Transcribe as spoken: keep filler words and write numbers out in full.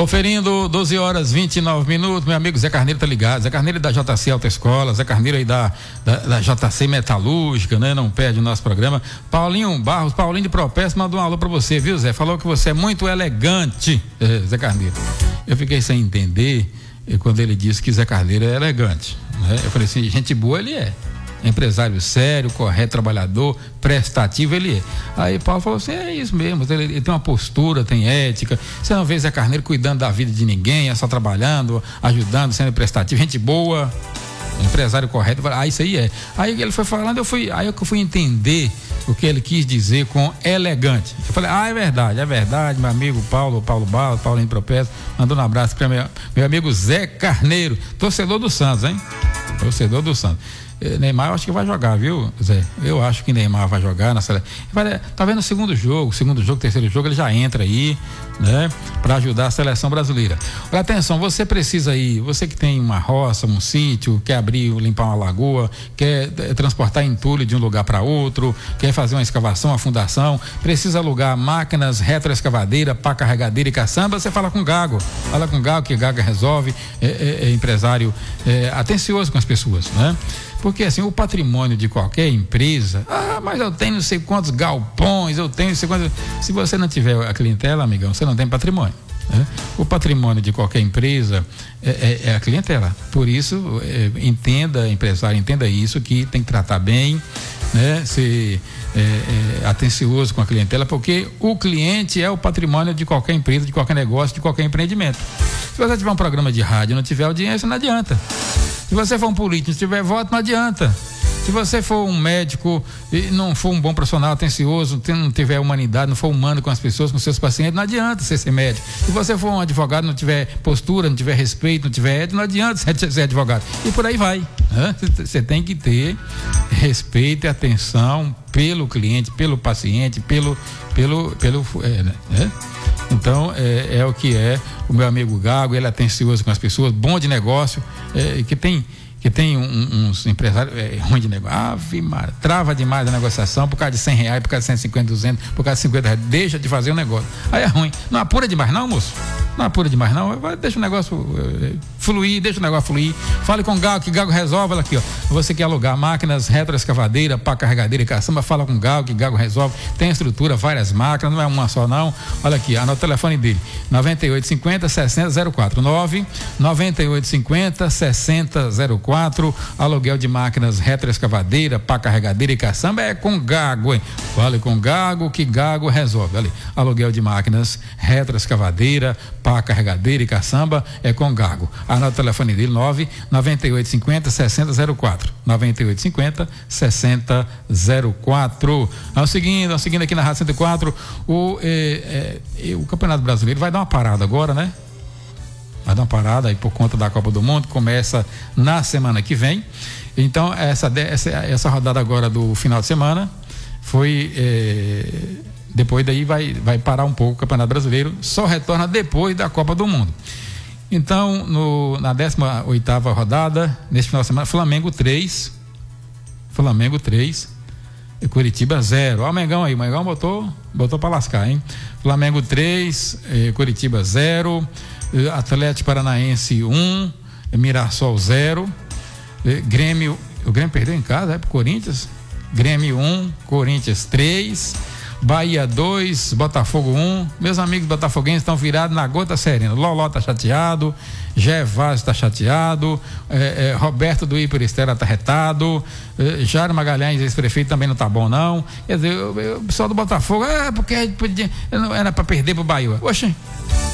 Conferindo, doze horas e vinte e nove minutos, meu amigo Zé Carneiro tá ligado, Zé Carneiro da J C Autoescola, Zé Carneiro aí da, da, da J C Metalúrgica, né? Não perde o nosso programa. Paulinho Barros, Paulinho de Propés, mandou um alô pra você, viu, Zé? Falou que você é muito elegante, é, Zé Carneiro. Eu fiquei sem entender quando ele disse que Zé Carneiro é elegante, né? Eu falei assim, gente boa ele é. Empresário sério, correto, trabalhador, prestativo ele é. Aí Paulo falou assim, é isso mesmo, ele, ele tem uma postura, tem ética, você não vê Zé Carneiro cuidando da vida de ninguém, é só trabalhando, ajudando, sendo prestativo, gente boa, empresário correto. Ah, isso aí é. Aí ele foi falando, eu fui, aí eu fui entender o que ele quis dizer com elegante. Eu falei, ah, é verdade, é verdade, meu amigo Paulo, Paulo Barros, Paulinho Propés, mandando um abraço para meu, meu amigo Zé Carneiro, torcedor do Santos, hein? Torcedor do Santos. Neymar eu acho que vai jogar, viu, Zé? Eu acho que Neymar vai jogar na seleção. Tá vendo o segundo jogo, segundo jogo, terceiro jogo, ele já entra aí, né? Para ajudar a seleção brasileira. Olha, atenção, você precisa aí, você que tem uma roça, um sítio, quer abrir, limpar uma lagoa, quer é, transportar entulho de um lugar para outro, quer fazer uma escavação, uma fundação, precisa alugar máquinas, retroescavadeira, pá carregadeira e caçamba, você fala com o Gago. Fala com o Gago, que Gago resolve, é, é, é empresário é, atencioso com as pessoas, né? Porque assim, o patrimônio de qualquer empresa, ah, mas eu tenho não sei quantos galpões, eu tenho não sei quantos. Se você não tiver a clientela, amigão, você não tem patrimônio, né? O patrimônio de qualquer empresa é, é, é a clientela. Por isso, é, entenda, empresário, entenda isso, que tem que tratar bem, né? Ser é, é, atencioso com a clientela, porque o cliente é o patrimônio de qualquer empresa, de qualquer negócio, de qualquer empreendimento. Se você tiver um programa de rádio e não tiver audiência, não adianta. Se você for um político, não tiver voto, não adianta. Se você for um médico e não for um bom profissional, atencioso, não tiver humanidade, não for humano com as pessoas, com seus pacientes, não adianta você ser médico. Se você for um advogado, não tiver postura, não tiver respeito, não tiver ética, não adianta ser advogado. E por aí vai. Você né? tem que ter respeito e atenção pelo cliente, pelo paciente, pelo... pelo, pelo é, né? Então, é, é o que é o meu amigo Gago, ele é atencioso com as pessoas, bom de negócio, é, que tem, que tem um, uns empresários é, ruim de negócio, ave Maria, trava demais a negociação por causa de cem reais, por causa de cento e cinquenta, duzentos, por causa de cinquenta reais, deixa de fazer o negócio. Aí é ruim, não apura demais não, moço, não apura demais não, deixa o negócio é, fluir, deixa o negócio fluir, fale com o Gago, que Gago resolve. Olha aqui, ó, você quer alugar máquinas, retroescavadeira, pá carregadeira e caçamba, fala com o Gago, que Gago resolve, tem estrutura, várias máquinas, não é uma só não. Olha aqui, anota o telefone dele, nove oito cinco zero, seis zero zero quatro, nove nove oito cinco zero, seis zero zero quatro, aluguel de máquinas, retroescavadeira, pá carregadeira e caçamba é com Gago, hein? Fale com Gago, que Gago resolve. Olha ali, aluguel de máquinas, retroescavadeira, pá carregadeira e caçamba é com Gago. Anota o telefone dele, nove nove oito cinco zero, seis zero zero quatro, nove oito cinco zero, seis zero zero quatro. Vamos seguindo, vamos seguindo aqui na Rádio cento e quatro, o, é, é, o Campeonato Brasileiro vai dar uma parada agora, né? Vai dar uma parada aí por conta da Copa do Mundo, começa na semana que vem. Então, essa, essa, essa rodada agora do final de semana foi, é, depois daí vai, vai parar um pouco o Campeonato Brasileiro, só retorna depois da Copa do Mundo. Então, no, na décima oitava rodada, neste final de semana, Flamengo três, Flamengo três, e Curitiba zero. Ó, o Mengão aí, o Mengão botou, botou pra lascar, hein? Flamengo três, eh, Curitiba zero, eh, Atlético Paranaense um, eh, Mirassol zero, eh, Grêmio, o Grêmio perdeu em casa, é pro Corinthians, Grêmio um, Corinthians três, Bahia dois, Botafogo um. Meus amigos botafoguenses estão virados na gota serena. Loló tá chateado, Gervásio tá chateado, é, é, Roberto do Iperestela tá retado, é, Jairo Magalhães, ex-prefeito, também não tá bom não. Quer dizer, o, o pessoal do Botafogo, é porque podia, era para perder pro Bahia. Oxe,